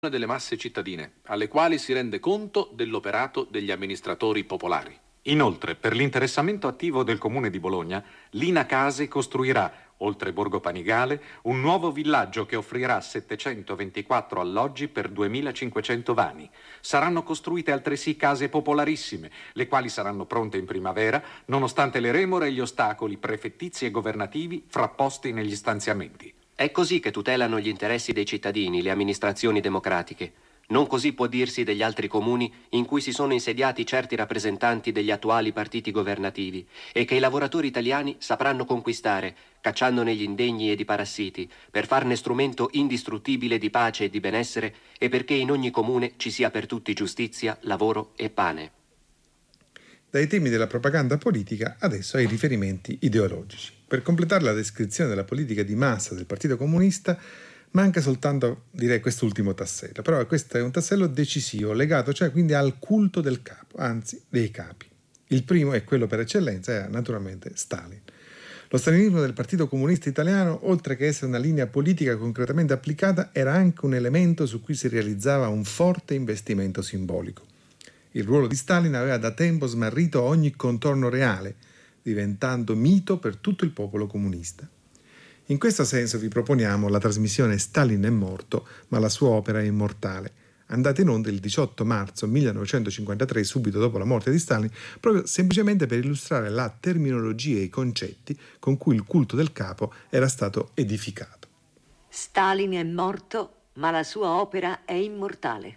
delle masse cittadine, alle quali si rende conto dell'operato degli amministratori popolari. Inoltre, per l'interessamento attivo del Comune di Bologna, l'Ina Case costruirà, oltre Borgo Panigale, un nuovo villaggio che offrirà 724 alloggi per 2500 vani. Saranno costruite altresì case popolarissime, le quali saranno pronte in primavera, nonostante le remore e gli ostacoli prefettizi e governativi frapposti negli stanziamenti. È così che tutelano gli interessi dei cittadini le amministrazioni democratiche. Non così può dirsi degli altri comuni in cui si sono insediati certi rappresentanti degli attuali partiti governativi e che i lavoratori italiani sapranno conquistare, cacciandone gli indegni ed i parassiti, per farne strumento indistruttibile di pace e di benessere e perché in ogni comune ci sia per tutti giustizia, lavoro e pane. Dai temi della propaganda politica adesso ai riferimenti ideologici. Per completare la descrizione della politica di massa del Partito Comunista manca soltanto, direi, quest'ultimo tassello. Però questo è un tassello decisivo, legato cioè quindi al culto del capo, anzi dei capi. Il primo è quello per eccellenza, era naturalmente Stalin. Lo stalinismo del Partito Comunista Italiano, oltre che essere una linea politica concretamente applicata, era anche un elemento su cui si realizzava un forte investimento simbolico. Il ruolo di Stalin aveva da tempo smarrito ogni contorno reale, diventando mito per tutto il popolo comunista. In questo senso vi proponiamo la trasmissione Stalin è morto, ma la sua opera è immortale, andata in onda il 18 marzo 1953, subito dopo la morte di Stalin, proprio semplicemente per illustrare la terminologia e i concetti con cui il culto del capo era stato edificato. Stalin è morto, ma la sua opera è immortale.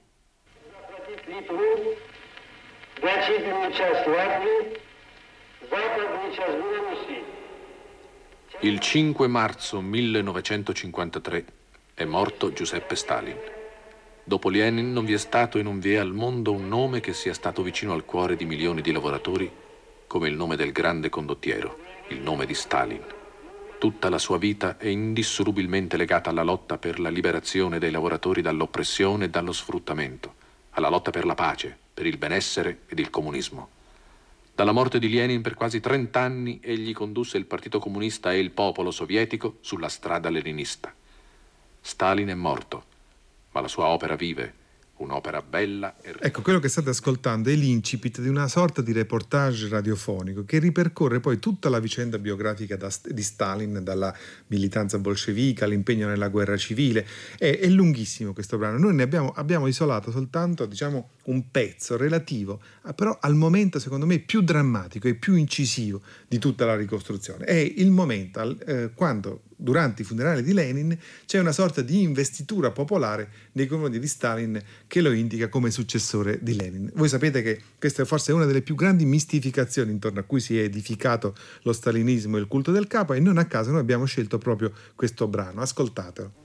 Il 5 marzo 1953 è morto Giuseppe Stalin. Dopo Lenin non vi è stato e non vi è al mondo un nome che sia stato vicino al cuore di milioni di lavoratori come il nome del grande condottiero, il nome di Stalin. Tutta la sua vita è indissolubilmente legata alla lotta per la liberazione dei lavoratori dall'oppressione e dallo sfruttamento, alla lotta per la pace, per il benessere ed il comunismo. Dalla morte di Lenin per quasi 30 anni egli condusse il Partito Comunista e il popolo sovietico sulla strada leninista. Stalin è morto, ma la sua opera vive, un'opera bella e... Ecco, quello che state ascoltando è l'incipit di una sorta di reportage radiofonico che ripercorre poi tutta la vicenda biografica di Stalin, dalla militanza bolscevica all'impegno nella guerra civile. È lunghissimo questo brano. Noi ne abbiamo isolato soltanto, diciamo, un pezzo relativo però al momento, secondo me, più drammatico e più incisivo di tutta la ricostruzione. È il momento quando, durante i funerali di Lenin, c'è una sorta di investitura popolare nei confronti di Stalin che lo indica come successore di Lenin. Voi sapete che questa è forse una delle più grandi mistificazioni intorno a cui si è edificato lo stalinismo e il culto del capo, e non a caso noi abbiamo scelto proprio questo brano. Ascoltatelo.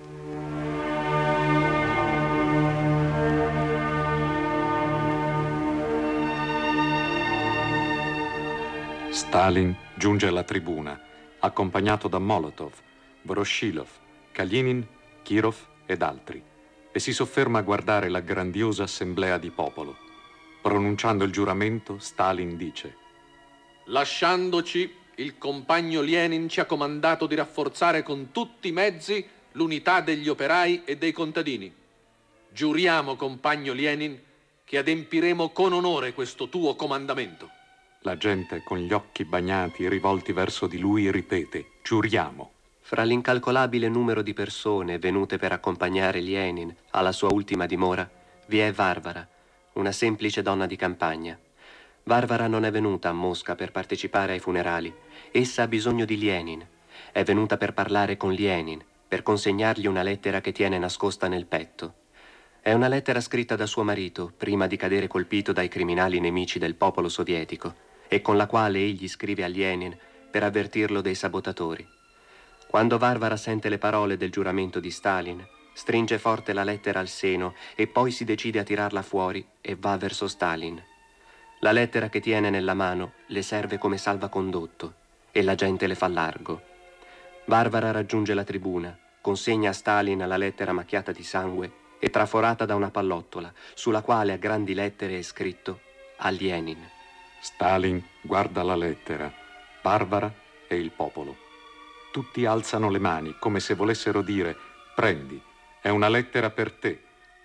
Stalin giunge alla tribuna, accompagnato da Molotov, Voroshilov, Kalinin, Kirov ed altri, e si sofferma a guardare la grandiosa assemblea di popolo. Pronunciando il giuramento, Stalin dice: Lasciandoci, il compagno Lenin ci ha comandato di rafforzare con tutti i mezzi l'unità degli operai e dei contadini. Giuriamo, compagno Lenin, che adempiremo con onore questo tuo comandamento. La gente, con gli occhi bagnati rivolti verso di lui, ripete: giuriamo. Fra l'incalcolabile numero di persone venute per accompagnare Lenin alla sua ultima dimora, vi è Varvara, una semplice donna di campagna. Varvara non è venuta a Mosca per partecipare ai funerali. Essa ha bisogno di Lenin. È venuta per parlare con Lenin, per consegnargli una lettera che tiene nascosta nel petto. È una lettera scritta da suo marito, prima di cadere colpito dai criminali nemici del popolo sovietico, e con la quale egli scrive a Lenin per avvertirlo dei sabotatori. Quando Varvara sente le parole del giuramento di Stalin, stringe forte la lettera al seno e poi si decide a tirarla fuori e va verso Stalin. La lettera che tiene nella mano le serve come salvacondotto e la gente le fa largo. Varvara raggiunge la tribuna, consegna a Stalin la lettera macchiata di sangue e traforata da una pallottola, sulla quale a grandi lettere è scritto: a Lenin. Stalin guarda la lettera, Varvara e il popolo. Tutti alzano le mani come se volessero dire: prendi, è una lettera per te.